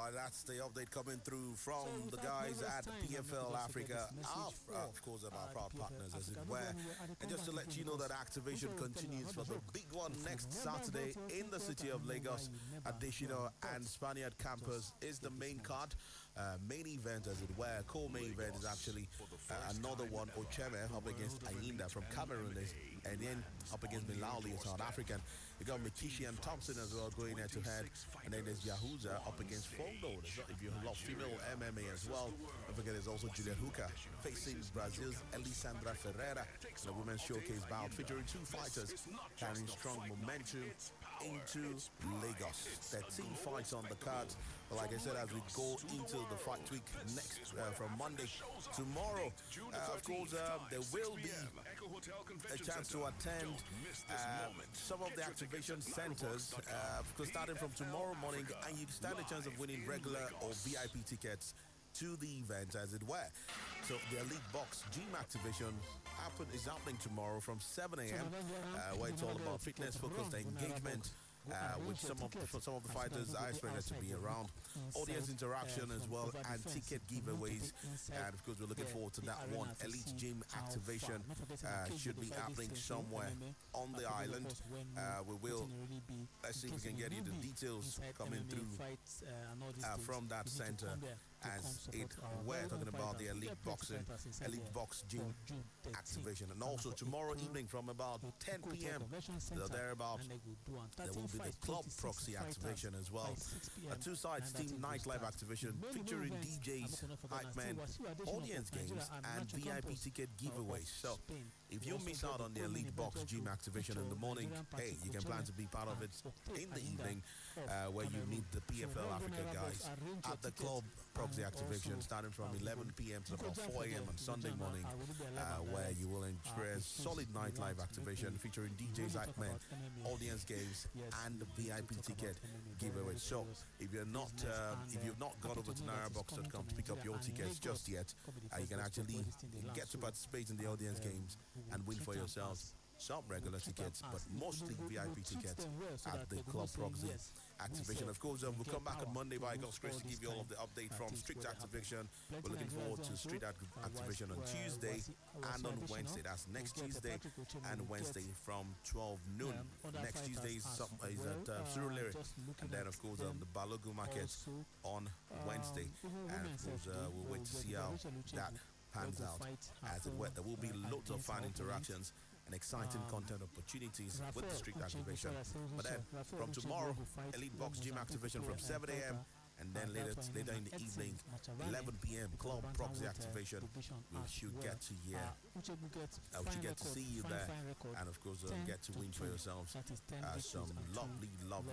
That's the update coming through from the guys at PFL Africa. Of course, of our proud partners, as it were. And just to let you know that activation continues for the big one next Saturday in the city of Lagos. Additional and Spaniard campus is the main card. Main event, as it were. Co-main event is actually another one. Ocheme up against Ayinda from Cameroon, and then up against Milauli, a South African. You got Mikishi and Thompson as well going head to head, and then there's Yahuza up against Fondo. If you love female MMA as well, don't forget there's also Julia Hooker facing Brazil's Elisandra Ferreira in a women's showcase bout featuring two fighters carrying strong momentum into Lagos. 13 fights on the cards. But like I said, as we go into the fight week next from Monday tomorrow, of course there will be a chance to attend some of the activation centers because starting from tomorrow morning, and you stand a chance of winning regular or VIP tickets to the event, as it were. So the Elite Box Gym activation is happening tomorrow from 7 a.m. Where it's all about fitness-focused engagement with some of the fighters I expect to be around, audience interaction as well, and ticket giveaways. And of course, we're looking forward to that one. Elite Gym activation should be happening somewhere on the island. We will. Let's see if we can get you the details coming through from that center. As we're talking about the Elite Box Gym activation, and also tomorrow evening from about 10 p.m. thereabout, there will be the Club Proxy activation as well. A two-side Steam nightlife activation featuring DJs, hype men, audience games, and VIP ticket giveaways. So if you miss out on the Elite Box Gym activation in the morning, hey, you can plan to be part of it in the evening, where you meet the PFL Africa guys at the Club Proxy activation starting from 11 p.m. to about 4 a.m. on Sunday morning, where you will experience solid nightlife activation featuring DJs, hype men, audience games, and the VIP ticket giveaway. So if you've not gone over to nairabox.com to pick up your tickets just yet, you can actually get to participate in the audience games and win for yourselves some regular tickets, but mostly VIP tickets at the Club Proxy activation. Of course, we'll come back on Monday by God's grace to give you all of the update from Street Activation. We're looking forward to Street Activation on Tuesday and on Wednesday. That's next Tuesday and Wednesday from 12 noon. Next Tuesday is at Surulere, and then of course the Balogun Market on Wednesday. And of course, we'll wait to see how that pans out. As it were, there will be loads of fan interactions and exciting content opportunities with the Street Activation. But then from tomorrow, Elite Box Gym activation from 7 a.m. and then later in the evening, 11 p.m. Club Proxy activation. We should get to hear. We should get to see you there, and of course get to win for yourselves some lovely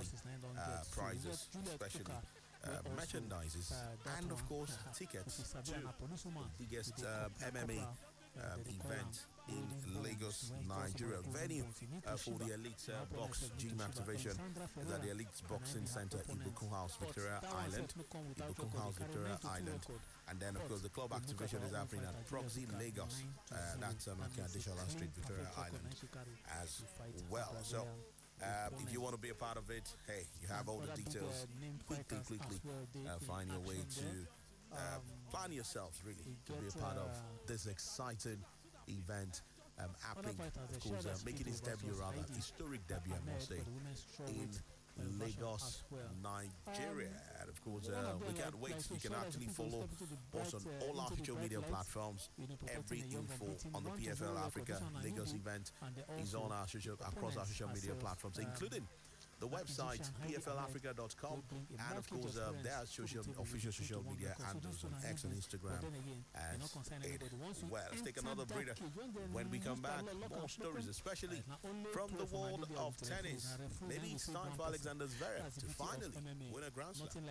prizes, especially merchandises, and of course tickets to the biggest MMA event in Lagos, Nigeria. Venue for the Elite Box Gym activation is at the Elite Boxing Center, Ibukun House, Victoria Island. Ibukun House, Victoria Island. And then, of course, the club activation is happening at Proxy Lagos. That's Adishola Street, Victoria Island as well. So, if you want to be a part of it, hey, you have all the details. Quickly find your way to plan yourselves really to be a part of this exciting event happening, of course, making its debut, historic debut, I must say, in Lagos, Nigeria. And of course, we can't wait. You can actually follow us on all our social media platforms. Every info on the PFL Africa Lagos event is on across our social media platforms, including the website pflafrica.com, and of course there are official social media handles on X and Instagram as well. Let's take another breather. When we come back, more stories, especially from the world of tennis. Maybe it's time for Alexander Zverev to finally win a Grand Slam.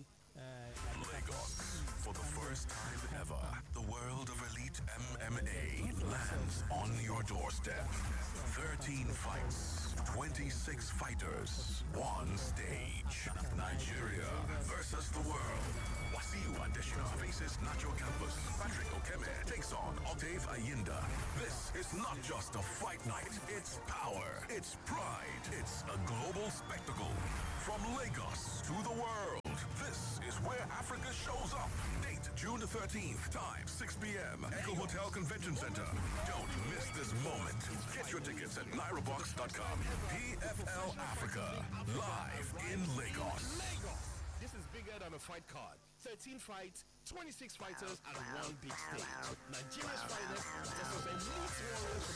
Lagos, for the first time ever, the world of elite MMA lands on your doorstep. 13 fights, 26 fighters, one stage. Nigeria versus the world. Wasiu Adesina faces Nacho Campos. Patrick Okeme takes on Octave Ayinda. This is not just a fight night. It's power. It's pride. It's a global spectacle. From Lagos to the world, this is where the 13th, time 6 p.m. Echo Hotel Convention Center. Don't miss this moment. Get your tickets at NairoBox.com. PFL Africa, live in Lagos. This is bigger than a fight card. 13 fights, 26 fighters, and one big stage. Nigeria's finest versus elite warriors.